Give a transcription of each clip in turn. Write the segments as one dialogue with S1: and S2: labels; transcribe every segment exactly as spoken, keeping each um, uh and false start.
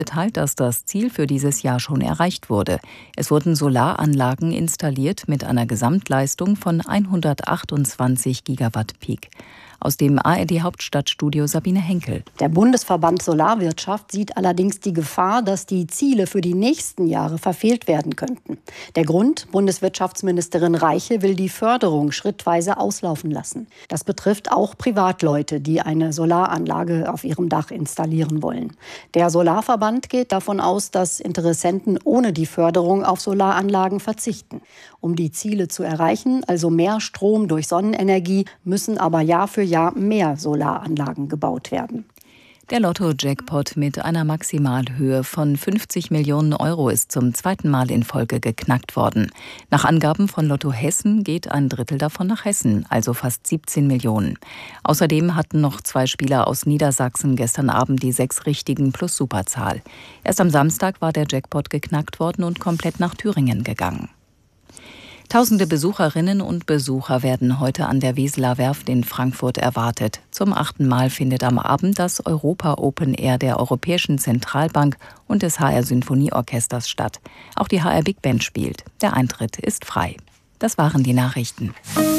S1: mitteilt, dass das Ziel für dieses Jahr schon erreicht wurde. Es wurden Solaranlagen installiert mit einer Gesamtleistung von hundertachtundzwanzig Gigawatt Peak. Aus dem A R D-Hauptstadtstudio Sabine Henkel.
S2: Der Bundesverband Solarwirtschaft sieht allerdings die Gefahr, dass die Ziele für die nächsten Jahre verfehlt werden könnten. Der Grund: Bundeswirtschaftsministerin Reiche will die Förderung schrittweise auslaufen lassen. Das betrifft auch Privatleute, die eine Solaranlage auf ihrem Dach installieren wollen. Der Solarverband geht davon aus, dass Interessenten ohne die Förderung auf Solaranlagen verzichten. Um die Ziele zu erreichen, also mehr Strom durch Sonnenenergie, müssen aber Jahr für Jahr mehr Solaranlagen gebaut werden.
S1: Der Lotto-Jackpot mit einer Maximalhöhe von fünfzig Millionen Euro ist zum zweiten Mal in Folge geknackt worden. Nach Angaben von Lotto Hessen geht ein Drittel davon nach Hessen, also fast siebzehn Millionen. Außerdem hatten noch zwei Spieler aus Niedersachsen gestern Abend die sechs Richtigen plus Superzahl. Erst am Samstag war der Jackpot geknackt worden und komplett nach Thüringen gegangen. Tausende Besucherinnen und Besucher werden heute an der Weseler Werft in Frankfurt erwartet. Zum achten Mal findet am Abend das Europa Open Air der Europäischen Zentralbank und des H R Sinfonieorchesters statt. Auch die H R Big Band spielt. Der Eintritt ist frei. Das waren die Nachrichten.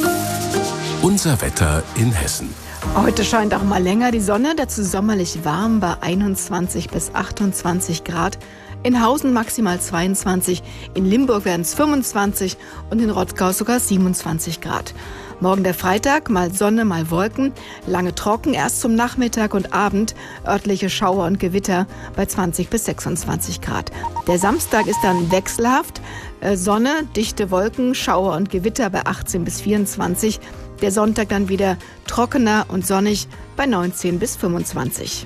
S3: Unser Wetter in Hessen.
S4: Heute scheint auch mal länger die Sonne, dazu sommerlich warm bei einundzwanzig bis achtundzwanzig Grad. In Hausen maximal zweiundzwanzig, in Limburg werden es fünfundzwanzig und in Rottgau sogar siebenundzwanzig Grad. Morgen der Freitag, mal Sonne, mal Wolken, lange trocken, erst zum Nachmittag und Abend, örtliche Schauer und Gewitter bei zwanzig bis sechsundzwanzig Grad. Der Samstag ist dann wechselhaft, äh, Sonne, dichte Wolken, Schauer und Gewitter bei achtzehn bis vierundzwanzig. Der Sonntag dann wieder trockener und sonnig bei neunzehn bis fünfundzwanzig.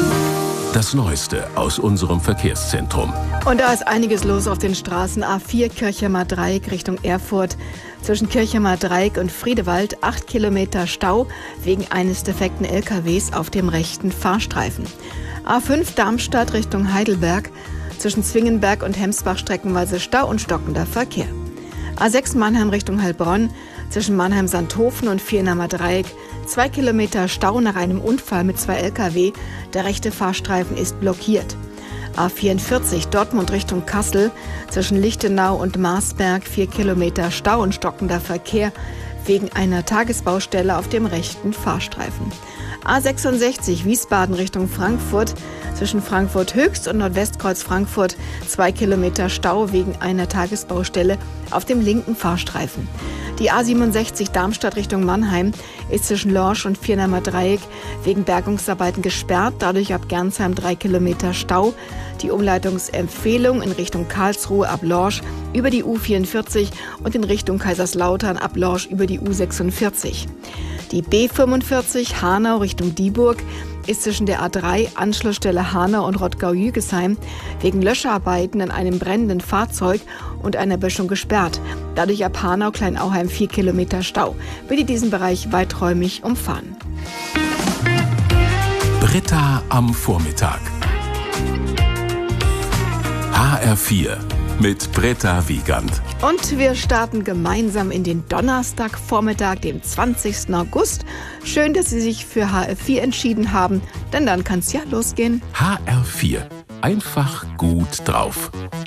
S3: Das Neueste aus unserem Verkehrszentrum.
S4: Und da ist einiges los auf den Straßen. A vier Kirchheimer Dreieck Richtung Erfurt. Zwischen Kirchheimer Dreieck und Friedewald acht Kilometer Stau wegen eines defekten L K Ws auf dem rechten Fahrstreifen. A fünf Darmstadt Richtung Heidelberg. Zwischen Zwingenberg und Hemsbach streckenweise Stau und stockender Verkehr. A sechs Mannheim Richtung Heilbronn. Zwischen Mannheim-Sandhofen und Viernahmer Dreieck zwei Kilometer Stau nach einem Unfall mit zwei L K W. Der rechte Fahrstreifen ist blockiert. A vierundvierzig Dortmund Richtung Kassel. Zwischen Lichtenau und Marsberg vier Kilometer Stau und stockender Verkehr wegen einer Tagesbaustelle auf dem rechten Fahrstreifen. A sechsundsechzig Wiesbaden Richtung Frankfurt. Zwischen Frankfurt Höchst und Nordwestkreuz Frankfurt zwei Kilometer Stau wegen einer Tagesbaustelle auf dem linken Fahrstreifen. Die A siebenundsechzig Darmstadt Richtung Mannheim ist zwischen Lorsch und Viernahmer Dreieck wegen Bergungsarbeiten gesperrt, dadurch ab Gernsheim drei Kilometer Stau. Die Umleitungsempfehlung in Richtung Karlsruhe ab Lorsch über die U vierundvierzig und in Richtung Kaiserslautern ab Lorsch über die U sechsundvierzig. Die B fünfundvierzig Hanau Richtung Dieburg ist zwischen der A drei Anschlussstelle Hanau und Rottgau-Jügesheim wegen Löscharbeiten an einem brennenden Fahrzeug und einer Böschung gesperrt. Dadurch ab Hanau-Kleinauheim vier Kilometer Stau. Bitte diesen Bereich weiträumig umfahren.
S3: Britta am Vormittag. H R vier mit Britta Wiegand.
S4: Und wir starten gemeinsam in den Donnerstagvormittag, dem zwanzigsten August. Schön, dass Sie sich für H R vier entschieden haben, denn dann kann es ja losgehen.
S3: H R vier. Einfach gut drauf.